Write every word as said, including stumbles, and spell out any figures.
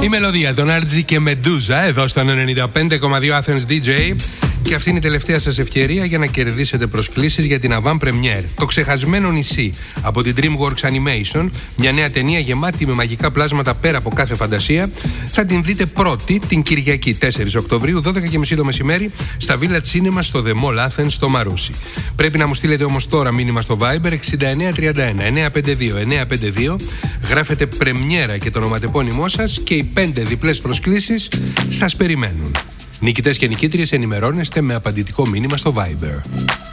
Η μελωδία των αρ τζι και Medusa εδώ στον ενενήντα πέντε κόμμα δύο Athens ντι τζέι. Και αυτή είναι η τελευταία σας ευκαιρία για να κερδίσετε προσκλήσεις για την Avant Premiere. Το ξεχασμένο νησί από την DreamWorks Animation, μια νέα ταινία γεμάτη με μαγικά πλάσματα πέρα από κάθε φαντασία, θα την δείτε πρώτη την Κυριακή τέσσερις Οκτωβρίου, δώδεκα και μισή το μεσημέρι, στα Village Cinema στο The Mall Athens στο Μαρούσι. Πρέπει να μου στείλετε όμως τώρα μήνυμα στο Viber εξήντα εννέα τριάντα ένα εννιακόσια πενήντα δύο εννιακόσια πενήντα δύο. Γράφετε πρεμιέρα και το ονοματεπώνυμό σας και οι πέντε διπλές προσκλήσεις σας περιμένουν. Νικητές και νικήτριες ενημερώνεστε με απαντητικό μήνυμα στο Viber.